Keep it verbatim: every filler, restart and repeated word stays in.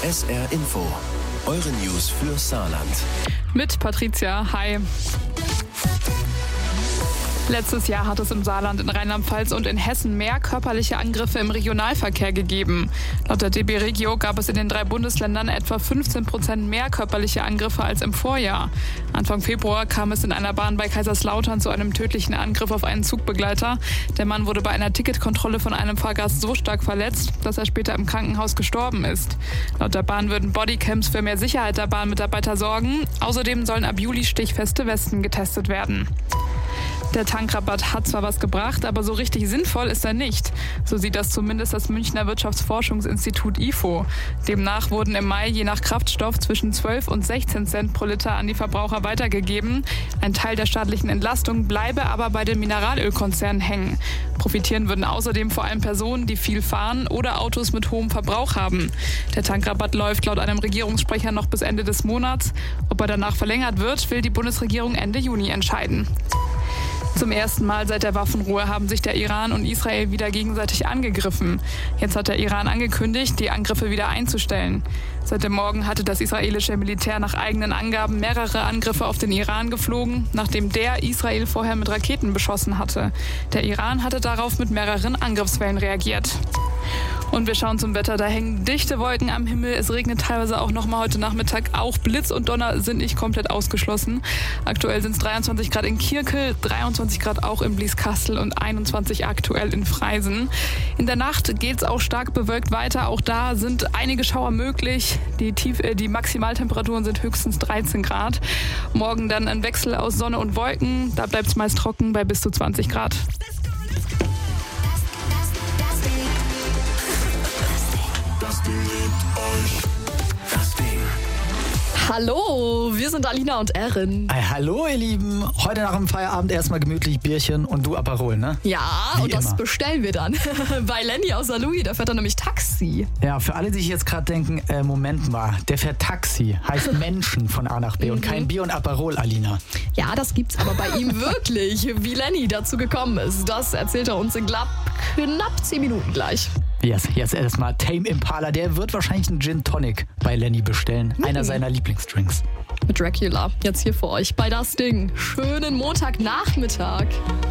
S R Info, eure News für Saarland. Mit Patricia, hi. Letztes Jahr hat es im Saarland, in Rheinland-Pfalz und in Hessen mehr körperliche Angriffe im Regionalverkehr gegeben. Laut der D B Regio gab es in den drei Bundesländern etwa fünfzehn Prozent mehr körperliche Angriffe als im Vorjahr. Anfang Februar kam es in einer Bahn bei Kaiserslautern zu einem tödlichen Angriff auf einen Zugbegleiter. Der Mann wurde bei einer Ticketkontrolle von einem Fahrgast so stark verletzt, dass er später im Krankenhaus gestorben ist. Laut der Bahn würden Bodycams für mehr Sicherheit der Bahnmitarbeiter sorgen. Außerdem sollen ab Juli stichfeste Westen getestet werden. Der Tankrabatt hat zwar was gebracht, aber so richtig sinnvoll ist er nicht. So sieht das zumindest das Münchner Wirtschaftsforschungsinstitut I F O. Demnach wurden im Mai je nach Kraftstoff zwischen zwölf und sechzehn Cent pro Liter an die Verbraucher weitergegeben. Ein Teil der staatlichen Entlastung bleibe aber bei den Mineralölkonzernen hängen. Profitieren würden außerdem vor allem Personen, die viel fahren oder Autos mit hohem Verbrauch haben. Der Tankrabatt läuft laut einem Regierungssprecher noch bis Ende des Monats. Ob er danach verlängert wird, will die Bundesregierung Ende Juni entscheiden. Zum ersten Mal seit der Waffenruhe haben sich der Iran und Israel wieder gegenseitig angegriffen. Jetzt hat der Iran angekündigt, die Angriffe wieder einzustellen. Seit dem Morgen hatte das israelische Militär nach eigenen Angaben mehrere Angriffe auf den Iran geflogen, nachdem der Israel vorher mit Raketen beschossen hatte. Der Iran hatte darauf mit mehreren Angriffswellen reagiert. Und wir schauen zum Wetter. Da hängen dichte Wolken am Himmel. Es regnet teilweise auch noch mal heute Nachmittag. Auch Blitz und Donner sind nicht komplett ausgeschlossen. Aktuell sind es dreiundzwanzig Grad in Kirkel, dreiundzwanzig Grad auch in Blieskastel und einundzwanzig aktuell in Freisen. In der Nacht geht es auch stark bewölkt weiter. Auch da sind einige Schauer möglich. Die, Tief- äh, die Maximaltemperaturen sind höchstens dreizehn Grad. Morgen dann ein Wechsel aus Sonne und Wolken. Da bleibt es meist trocken bei bis zu zwanzig Grad. Das Ding liebt euch. Das Ding. Hallo, wir sind Alina und Erin. Hey, hallo ihr Lieben, heute nach dem Feierabend erstmal gemütlich Bierchen und du Aperol, ne? Ja, Wie und das immer. bestellen wir dann bei Lenny aus Saarlouis, da fährt er nämlich Taxi. Ja, für alle, die sich jetzt gerade denken, äh, Moment mal, der fährt Taxi, heißt Menschen von A nach B und kein Bier und Aperol, Alina. Ja, das gibt's aber bei ihm wirklich. Wie Lenny dazu gekommen ist, das erzählt er uns in knapp, knapp zehn Minuten gleich. Yes, jetzt erstmal Tame Impala, der wird wahrscheinlich einen Gin Tonic bei Lenny bestellen, Mhm. einer seiner Lieblingsdrinks. Mit Dracula, jetzt hier für euch bei Das Ding. Schönen Montagnachmittag.